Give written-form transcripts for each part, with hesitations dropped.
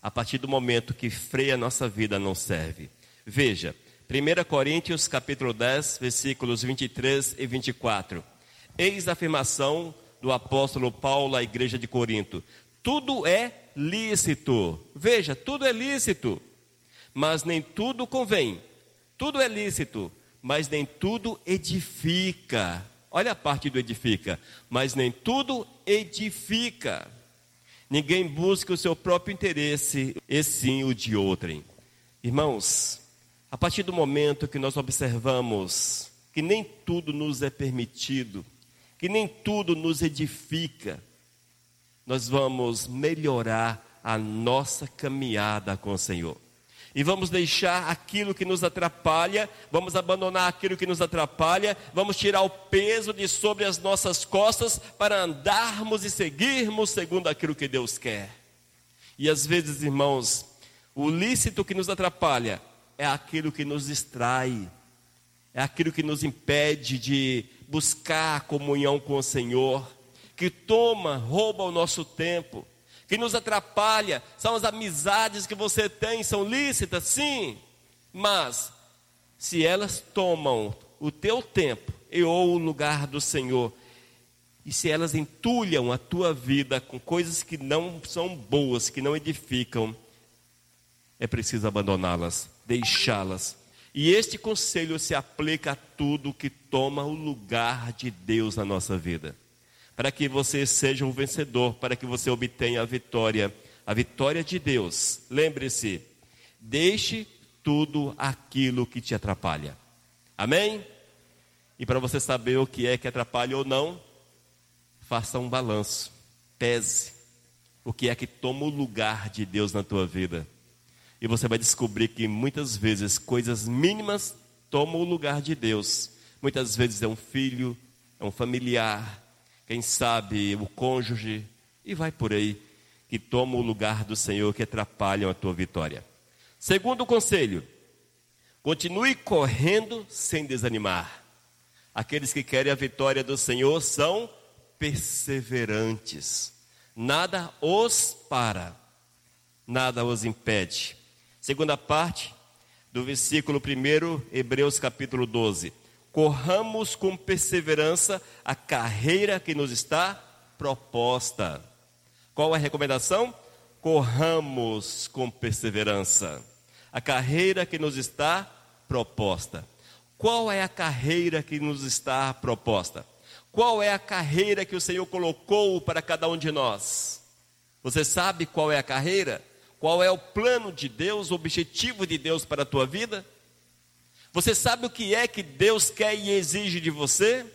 a partir do momento que freia a nossa vida, não serve. Veja, 1 Coríntios capítulo 10, versículos 23 e 24. Eis a afirmação do apóstolo Paulo à igreja de Corinto: tudo é lícito. Veja, tudo é lícito, mas nem tudo convém. Tudo é lícito, mas nem tudo edifica. Olha a parte do edifica. Mas nem tudo edifica. Ninguém busca o seu próprio interesse, e sim o de outrem. Irmãos, a partir do momento que nós observamos que nem tudo nos é permitido, que nem tudo nos edifica, nós vamos melhorar a nossa caminhada com o Senhor. E vamos deixar aquilo que nos atrapalha, vamos abandonar aquilo que nos atrapalha, vamos tirar o peso de sobre as nossas costas para andarmos e seguirmos segundo aquilo que Deus quer. E às vezes, irmãos, o lícito que nos atrapalha é aquilo que nos distrai, é aquilo que nos impede de buscar a comunhão com o Senhor, que rouba o nosso tempo, que nos atrapalha. São as amizades que você tem, são lícitas, sim, mas se elas tomam o teu tempo ou o lugar do Senhor, e se elas entulham a tua vida com coisas que não são boas, que não edificam, é preciso abandoná-las, deixá-las. E este conselho se aplica a tudo que toma o lugar de Deus na nossa vida, para que você seja um vencedor, para que você obtenha a vitória de Deus. Lembre-se, deixe tudo aquilo que te atrapalha. Amém? E para você saber o que é que atrapalha ou não, faça um balanço, pese o que é que toma o lugar de Deus na tua vida. E você vai descobrir que muitas vezes coisas mínimas tomam o lugar de Deus. Muitas vezes é um filho, é um familiar, quem sabe o cônjuge, e vai por aí, que toma o lugar do Senhor, que atrapalham a tua vitória. Segundo conselho, continue correndo sem desanimar. Aqueles que querem a vitória do Senhor são perseverantes. Nada os para, nada os impede. Segunda parte do versículo 1, Hebreus capítulo 12. Corramos com perseverança a carreira que nos está proposta. Qual é a recomendação? Corramos com perseverança a carreira que nos está proposta. Qual é a carreira que nos está proposta? Qual é a carreira que o Senhor colocou para cada um de nós? Você sabe qual é a carreira? Qual é o plano de Deus, o objetivo de Deus para a tua vida? Você sabe o que é que Deus quer e exige de você?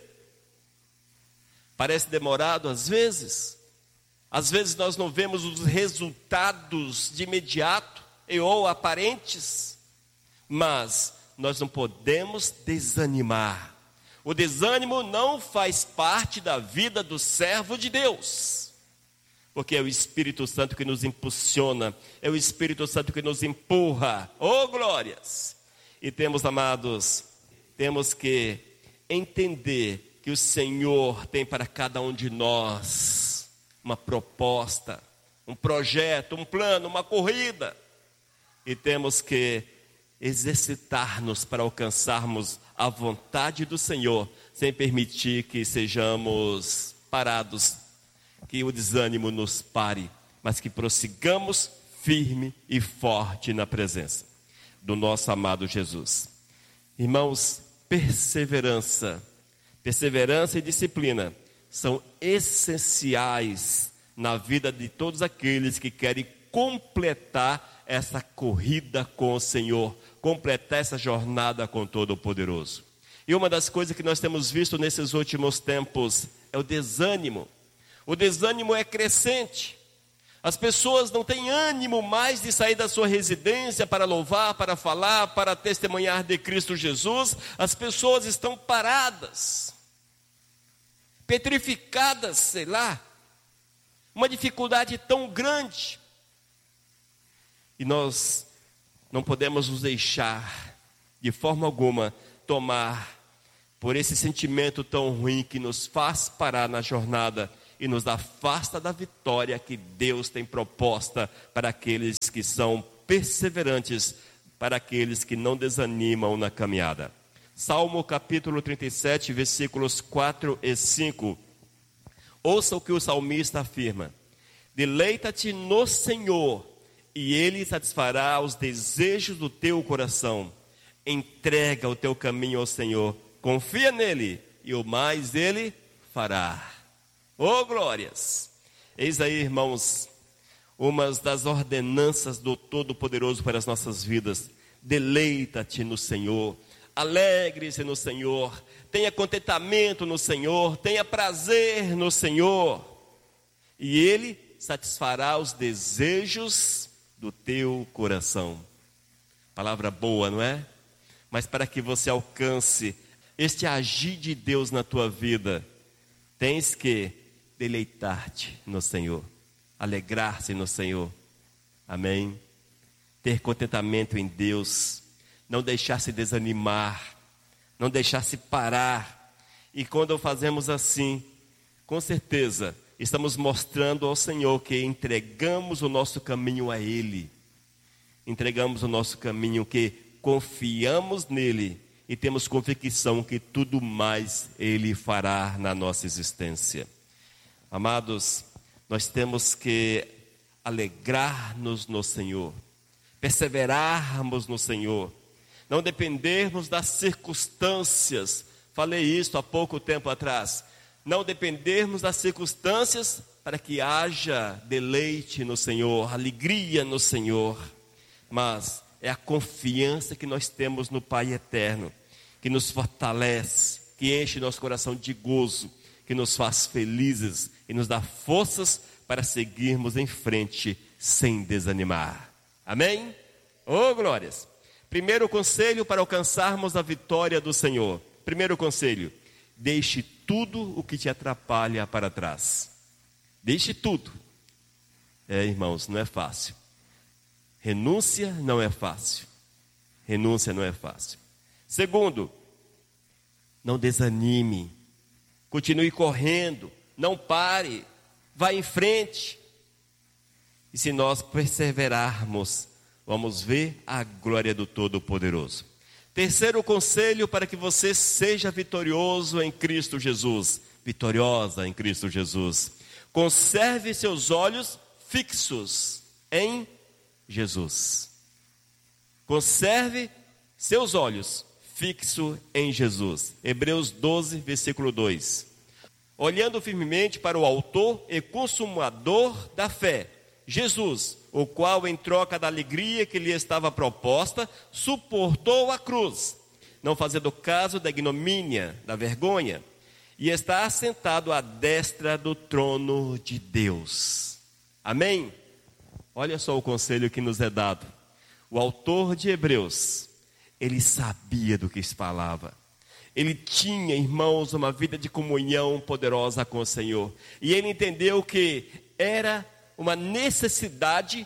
Parece demorado às vezes. Às vezes nós não vemos os resultados de imediato ou aparentes. Mas nós não podemos desanimar. O desânimo não faz parte da vida do servo de Deus. Porque é o Espírito Santo que nos impulsiona, é o Espírito Santo que nos empurra. Oh, glórias! E temos, amados, temos que entender que o Senhor tem para cada um de nós uma proposta, um projeto, um plano, uma corrida. E temos que exercitar-nos para alcançarmos a vontade do Senhor, sem permitir que sejamos parados, que o desânimo nos pare, mas que prossigamos firme e forte na presença do nosso amado Jesus. Irmãos, perseverança e disciplina são essenciais na vida de todos aqueles que querem completar essa corrida com o Senhor, completar essa jornada com o Todo-Poderoso. E uma das coisas que nós temos visto nesses últimos tempos é o desânimo. O desânimo é crescente. As pessoas não têm ânimo mais de sair da sua residência para louvar, para falar, para testemunhar de Cristo Jesus. As pessoas estão paradas, petrificadas, sei lá. Uma dificuldade tão grande. E nós não podemos nos deixar, de forma alguma, tomar por esse sentimento tão ruim que nos faz parar na jornada e nos afasta da vitória que Deus tem proposta para aqueles que são perseverantes, para aqueles que não desanimam na caminhada. Salmo capítulo 37, versículos 4 e 5. Ouça o que o salmista afirma: deleita-te no Senhor, e Ele satisfará os desejos do teu coração. Entrega o teu caminho ao Senhor, confia nele, e o mais Ele fará. Oh, glórias! Eis aí, irmãos, uma das ordenanças do Todo-Poderoso para as nossas vidas. Deleita-te no Senhor, alegre-se no Senhor, tenha contentamento no Senhor, tenha prazer no Senhor, e Ele satisfará os desejos do teu coração. Palavra boa, não é? Mas para que você alcance este agir de Deus na tua vida, tens que deleitar-te no Senhor, alegrar-se no Senhor, amém? Ter contentamento em Deus, não deixar-se desanimar, não deixar-se parar. E quando fazemos assim, com certeza, estamos mostrando ao Senhor que entregamos o nosso caminho a Ele. Entregamos o nosso caminho, que confiamos nele e temos convicção que tudo mais Ele fará na nossa existência. Amados, nós temos que alegrar-nos no Senhor, perseverarmos no Senhor, não dependermos das circunstâncias. Falei isso há pouco tempo atrás. Não dependermos das circunstâncias para que haja deleite no Senhor, alegria no Senhor. Mas é a confiança que nós temos no Pai eterno, que nos fortalece, que enche nosso coração de gozo, que nos faz felizes e nos dá forças para seguirmos em frente sem desanimar. Amém? Oh, glórias! Primeiro conselho para alcançarmos a vitória do Senhor. Primeiro conselho: deixe tudo o que te atrapalha para trás. Deixe tudo. Irmãos, não é fácil. Renúncia não é fácil. Renúncia não é fácil. Segundo, não desanime. Continue correndo. Não pare. Vá em frente. E se nós perseverarmos, vamos ver a glória do Todo-Poderoso. Terceiro conselho para que você seja vitorioso em Cristo Jesus. Vitoriosa em Cristo Jesus. Conserve seus olhos fixos em Jesus. Conserve seus olhos fixos em Jesus. Hebreus 12, versículo 2. Olhando firmemente para o autor e consumador da fé, Jesus, o qual, em troca da alegria que lhe estava proposta, suportou a cruz, não fazendo caso da ignomínia, da vergonha, e está assentado à destra do trono de Deus. Amém? Olha só o conselho que nos é dado. O autor de Hebreus, ele sabia do que falava. Ele tinha, irmãos, uma vida de comunhão poderosa com o Senhor. E ele entendeu que era uma necessidade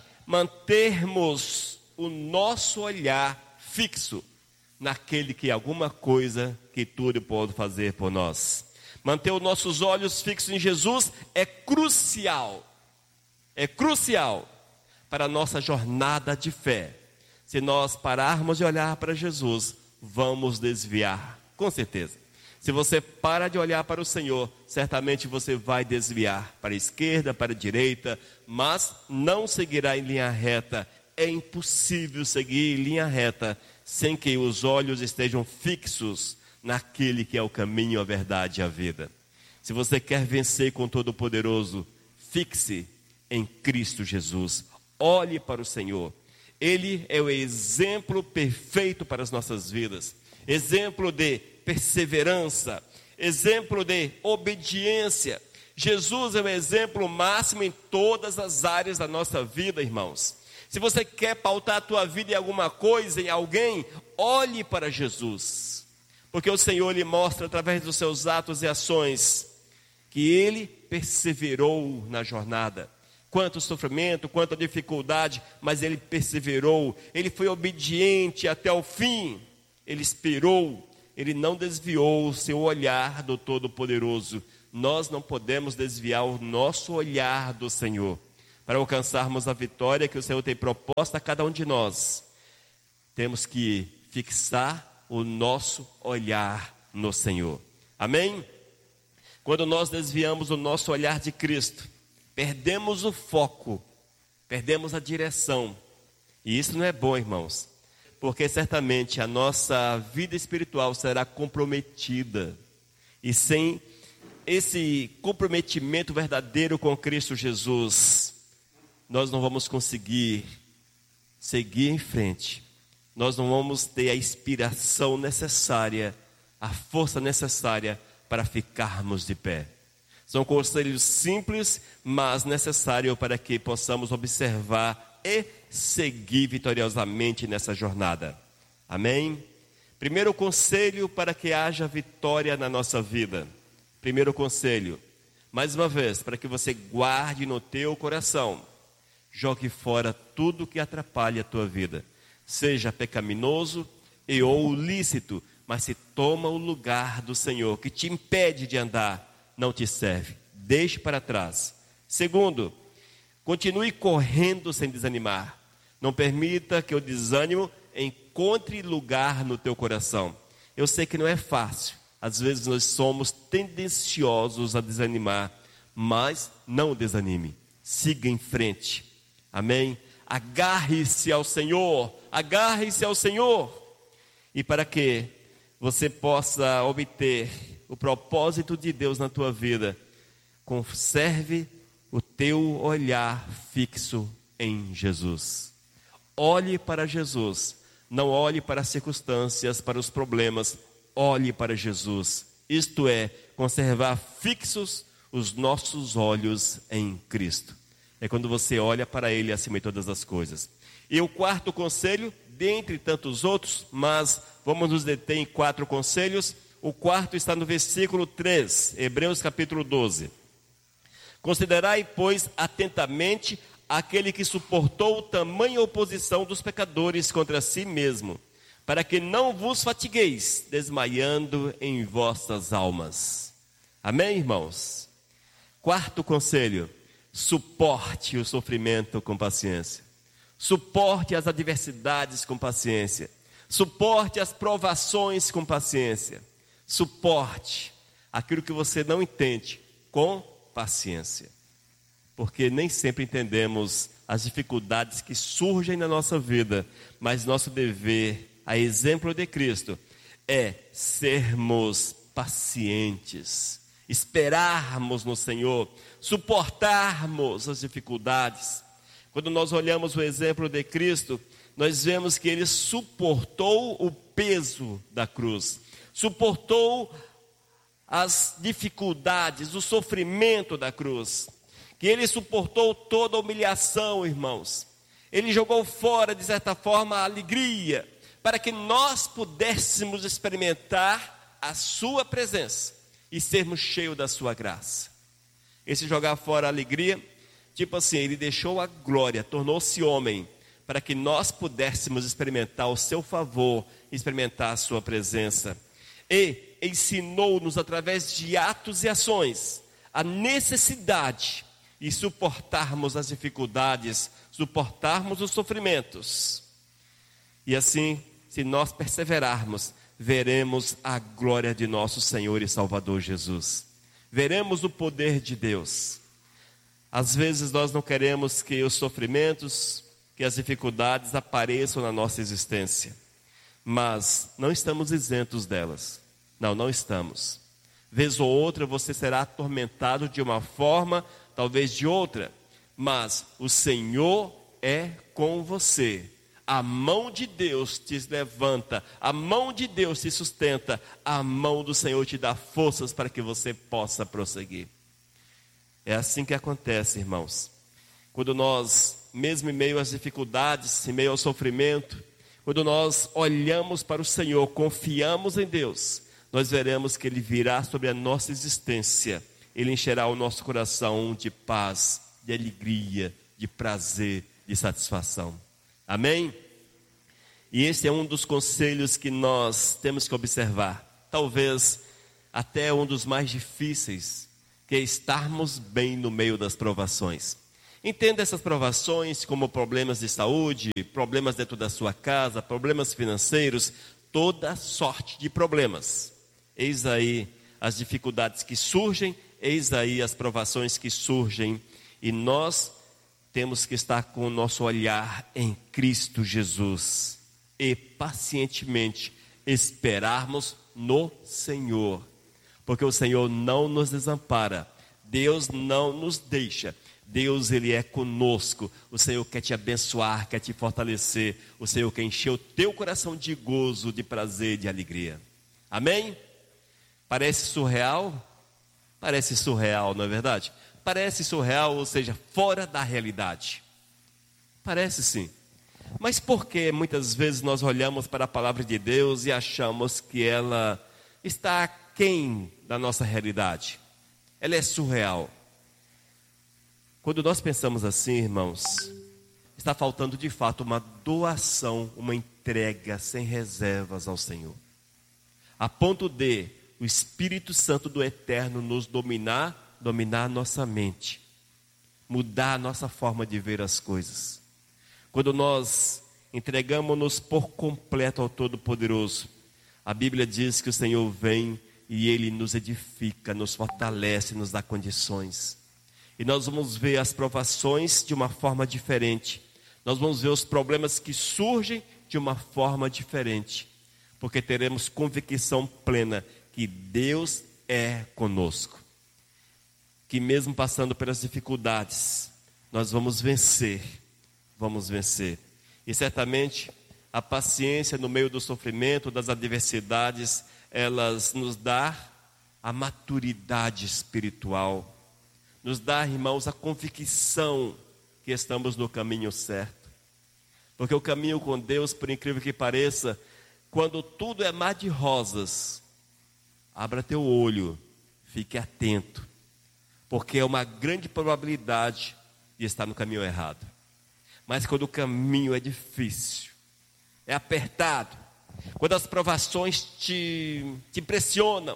mantermos o nosso olhar fixo naquele que alguma coisa que tudo pode fazer por nós. Manter os nossos olhos fixos em Jesus é crucial. É crucial para a nossa jornada de fé. Se nós pararmos de olhar para Jesus, vamos desviar, com certeza. Se você para de olhar para o Senhor, certamente você vai desviar para a esquerda, para a direita, mas não seguirá em linha reta. É impossível seguir em linha reta sem que os olhos estejam fixos naquele que é o caminho, a verdade e a vida. Se você quer vencer com Todo-Poderoso, fixe em Cristo Jesus. Olhe para o Senhor. Ele é o exemplo perfeito para as nossas vidas. Exemplo de perseverança, exemplo de obediência. Jesus é o exemplo máximo em todas as áreas da nossa vida, irmãos. Se você quer pautar a tua vida em alguma coisa, em alguém, olhe para Jesus. Porque o Senhor lhe mostra através dos seus atos e ações que Ele perseverou na jornada. Quanto sofrimento, quanta dificuldade, mas Ele perseverou. Ele foi obediente até o fim. Ele esperou. Ele não desviou o seu olhar do Todo-Poderoso. nós não podemos desviar o nosso olhar do Senhor. Para alcançarmos a vitória que o Senhor tem proposta a cada um de nós, temos que fixar o nosso olhar no Senhor. Amém? Quando nós desviamos o nosso olhar de Cristo, perdemos o foco, perdemos a direção. E isso não é bom, irmãos, porque certamente a nossa vida espiritual será comprometida. E sem esse comprometimento verdadeiro com Cristo Jesus, nós não vamos conseguir seguir em frente. Nós não vamos ter a inspiração necessária, a força necessária para ficarmos de pé. São conselhos simples, mas necessários para que possamos observar e seguir vitoriosamente nessa jornada. Amém? Primeiro conselho para que haja vitória na nossa vida. Primeiro conselho, mais uma vez, para que você guarde no teu coração. Jogue fora tudo que atrapalha a tua vida. Seja pecaminoso ou lícito, mas se toma o lugar do Senhor, que te impede de andar, não te serve. Deixe para trás. Segundo, continue correndo sem desanimar. Não permita que o desânimo encontre lugar no teu coração. Eu sei que não é fácil. Às vezes nós somos tendenciosos a desanimar, mas não desanime. Siga em frente. Amém? Agarre-se ao Senhor. Agarre-se ao Senhor. E para que você possa obter o propósito de Deus na tua vida, conserve o teu olhar fixo em Jesus. Olhe para Jesus. Não olhe para as circunstâncias, para os problemas. Olhe para Jesus. Isto é, conservar fixos os nossos olhos em Cristo. É quando você olha para Ele acima de todas as coisas. E o quarto conselho, dentre tantos outros, mas vamos nos deter em 4 conselhos. O quarto está no versículo 3, Hebreus capítulo 12. Considerai, pois, atentamente aquele que suportou tamanha oposição dos pecadores contra si mesmo, para que não vos fatigueis, desmaiando em vossas almas. Amém, irmãos? Quarto conselho, suporte o sofrimento com paciência. Suporte as adversidades com paciência. Suporte as provações com paciência. Suporte aquilo que você não entende com paciência. Porque nem sempre entendemos as dificuldades que surgem na nossa vida, mas nosso dever, a exemplo de Cristo, é sermos pacientes, esperarmos no Senhor, suportarmos as dificuldades. Quando nós olhamos o exemplo de Cristo, nós vemos que Ele suportou o peso da cruz, suportou as dificuldades, o sofrimento da cruz, que Ele suportou toda a humilhação, irmãos. Ele jogou fora, de certa forma, a alegria, para que nós pudéssemos experimentar a sua presença e sermos cheios da sua graça. Esse jogar fora a alegria, tipo assim, Ele deixou a glória, tornou-se homem, para que nós pudéssemos experimentar o seu favor, experimentar a sua presença. E ensinou-nos através de atos e ações a necessidade de suportarmos as dificuldades, suportarmos os sofrimentos. E assim, se nós perseverarmos, veremos a glória de nosso Senhor e Salvador Jesus. Veremos o poder de Deus. Às vezes nós não queremos que os sofrimentos, que as dificuldades apareçam na nossa existência, mas não estamos isentos delas. Não estamos. Vez ou outra você será atormentado de uma forma, talvez de outra, mas o Senhor é com você. A mão de Deus te levanta, a mão de Deus te sustenta, a mão do Senhor te dá forças para que você possa prosseguir. É assim que acontece, irmãos. Quando nós, mesmo em meio às dificuldades, em meio ao sofrimento, quando nós olhamos para o Senhor, confiamos em Deus, nós veremos que Ele virá sobre a nossa existência. Ele encherá o nosso coração de paz, de alegria, de prazer, de satisfação. Amém? E esse é um dos conselhos que nós temos que observar. Talvez até um dos mais difíceis, que é estarmos bem no meio das provações. Entenda essas provações como problemas de saúde, problemas dentro da sua casa, problemas financeiros, toda sorte de problemas. Eis aí as dificuldades que surgem, eis aí as provações que surgem, e nós temos que estar com o nosso olhar em Cristo Jesus e pacientemente esperarmos no Senhor, porque o Senhor não nos desampara, Deus não nos deixa. Deus, Ele é conosco. O Senhor quer te abençoar, quer te fortalecer. O Senhor quer encher o teu coração de gozo, de prazer, de alegria. Amém? Parece surreal? Parece surreal, não é verdade? Parece surreal, ou seja, fora da realidade. Parece sim. Mas por que muitas vezes nós olhamos para a palavra de Deus e achamos que ela está aquém da nossa realidade? Ela é surreal. Quando nós pensamos assim, irmãos, está faltando de fato uma doação, uma entrega sem reservas ao Senhor. A ponto de o Espírito Santo do Eterno nos dominar a nossa mente, mudar a nossa forma de ver as coisas. Quando nós entregamos-nos por completo ao Todo-Poderoso, a Bíblia diz que o Senhor vem e Ele nos edifica, nos fortalece, nos dá condições. E nós vamos ver as provações de uma forma diferente. Nós vamos ver os problemas que surgem de uma forma diferente. Porque teremos convicção plena que Deus é conosco. Que mesmo passando pelas dificuldades, nós vamos vencer. Vamos vencer. E certamente a paciência no meio do sofrimento, das adversidades, elas nos dá a maturidade espiritual. Nos dá, irmãos, a convicção que estamos no caminho certo. Porque o caminho com Deus, por incrível que pareça, quando tudo é mar de rosas, abra teu olho, fique atento. Porque é uma grande probabilidade de estar no caminho errado. Mas quando o caminho é difícil, é apertado, quando as provações te pressionam,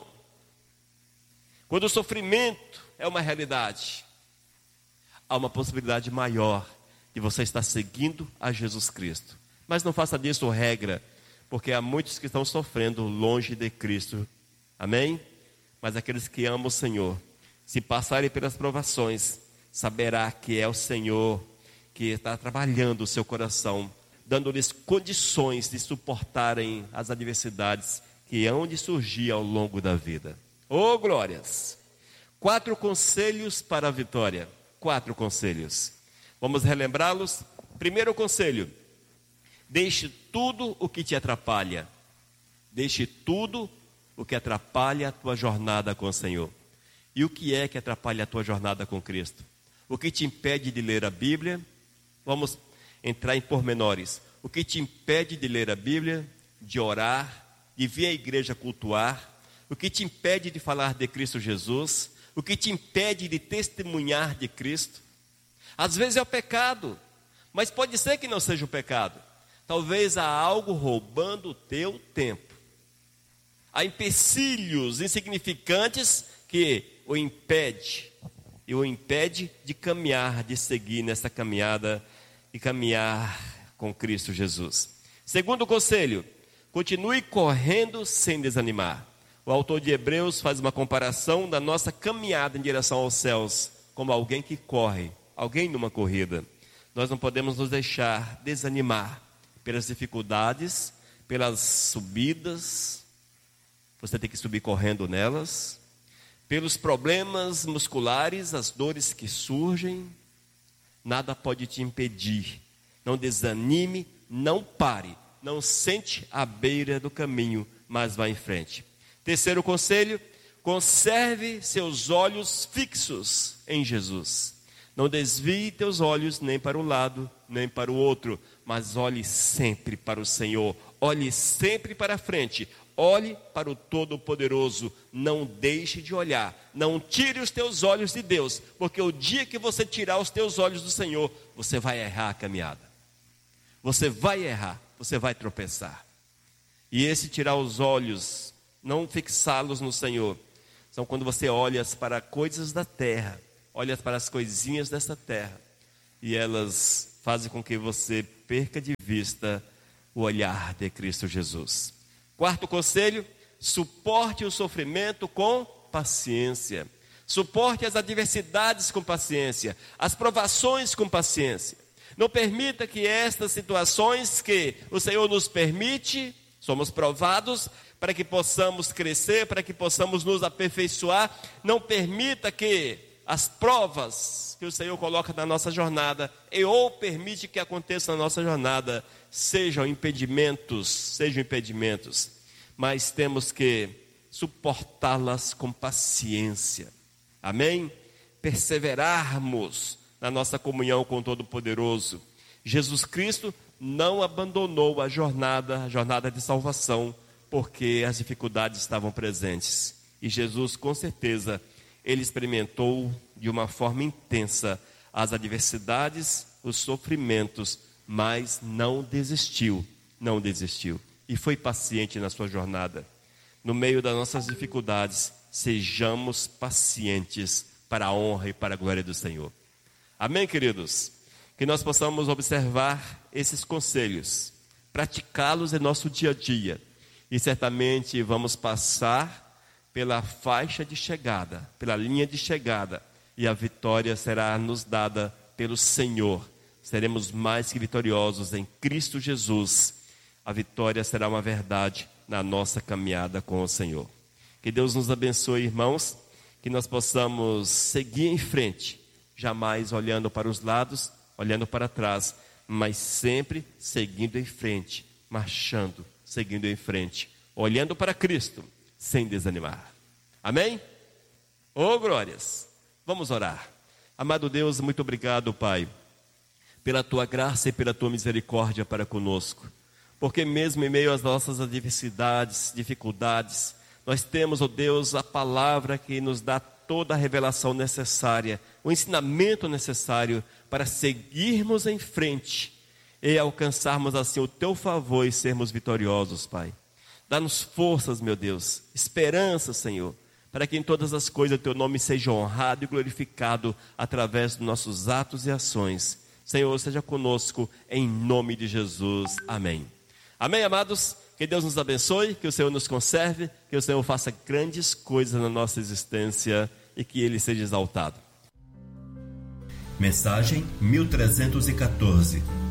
quando o sofrimento é uma realidade, há uma possibilidade maior de você estar seguindo a Jesus Cristo. Mas não faça disso regra, porque há muitos que estão sofrendo longe de Cristo. Amém? Mas aqueles que amam o Senhor, se passarem pelas provações, saberá que é o Senhor que está trabalhando o seu coração, dando-lhes condições de suportarem as adversidades que hão de surgir ao longo da vida. Oh, glórias! 4 conselhos para a vitória. 4 conselhos. Vamos relembrá-los. Primeiro conselho: deixe tudo o que te atrapalha. Deixe tudo o que atrapalha a tua jornada com o Senhor. E o que é que atrapalha a tua jornada com Cristo? O que te impede de ler a Bíblia? Vamos entrar em pormenores. O que te impede de ler a Bíblia, de orar, de vir à igreja cultuar? O que te impede de falar de Cristo Jesus? O que te impede de testemunhar de Cristo? Às vezes é o pecado, mas pode ser que não seja o pecado. Talvez há algo roubando o teu tempo. Há empecilhos insignificantes que o impede de caminhar, de seguir nessa caminhada e caminhar com Cristo Jesus. Segundo conselho: continue correndo sem desanimar. O autor de Hebreus faz uma comparação da nossa caminhada em direção aos céus, como alguém que corre, alguém numa corrida. Nós não podemos nos deixar desanimar pelas dificuldades, pelas subidas, você tem que subir correndo nelas, pelos problemas musculares, as dores que surgem. Nada pode te impedir. Não desanime, não pare, não sente à beira do caminho, mas vá em frente. Terceiro conselho: conserve seus olhos fixos em Jesus. Não desvie teus olhos nem para um lado, nem para o outro, mas olhe sempre para o Senhor. Olhe sempre para frente. Olhe para o Todo-Poderoso. Não deixe de olhar. Não tire os teus olhos de Deus, porque o dia que você tirar os teus olhos do Senhor, você vai errar a caminhada. Você vai errar, você vai tropeçar. E esse tirar os olhos, não fixá-los no Senhor, são quando você olha para coisas da terra, olha para as coisinhas dessa terra, e elas fazem com que você perca de vista o olhar de Cristo Jesus. Quarto conselho: suporte o sofrimento com paciência. Suporte as adversidades com paciência, as provações com paciência. Não permita que estas situações que o Senhor nos permite, somos provados para que possamos crescer, para que possamos nos aperfeiçoar. Não permita que as provas que o Senhor coloca na nossa jornada, ou permite que aconteça na nossa jornada, sejam impedimentos, mas temos que suportá-las com paciência. Amém? Perseverarmos na nossa comunhão com o Todo-Poderoso. Jesus Cristo não abandonou a jornada de salvação, porque as dificuldades estavam presentes. E Jesus, com certeza, ele experimentou de uma forma intensa as adversidades, os sofrimentos, mas não desistiu. E foi paciente na sua jornada. No meio das nossas dificuldades, sejamos pacientes para a honra e para a glória do Senhor. Amém, queridos? Que nós possamos observar esses conselhos, praticá-los em nosso dia a dia, e certamente vamos passar pela faixa de chegada, pela linha de chegada, e a vitória será nos dada pelo Senhor. Seremos mais que vitoriosos em Cristo Jesus. A vitória será uma verdade na nossa caminhada com o Senhor. Que Deus nos abençoe, irmãos, que nós possamos seguir em frente, jamais olhando para os lados, olhando para trás, mas sempre seguindo em frente, marchando, seguindo em frente, olhando para Cristo, sem desanimar. Amém? Oh, glórias! Vamos orar. Amado Deus, muito obrigado, Pai, pela Tua graça e pela Tua misericórdia para conosco, porque mesmo em meio às nossas adversidades, dificuldades, nós temos, oh Deus, a palavra que nos dá toda a revelação necessária, o ensinamento necessário para seguirmos em frente e alcançarmos assim o Teu favor e sermos vitoriosos, Pai. Dá-nos forças, meu Deus, esperança, Senhor, para que em todas as coisas o Teu nome seja honrado e glorificado através dos nossos atos e ações. Senhor, seja conosco em nome de Jesus. Amém. Amém, amados? Que Deus nos abençoe, que o Senhor nos conserve, que o Senhor faça grandes coisas na nossa existência e que Ele seja exaltado. Mensagem 1314.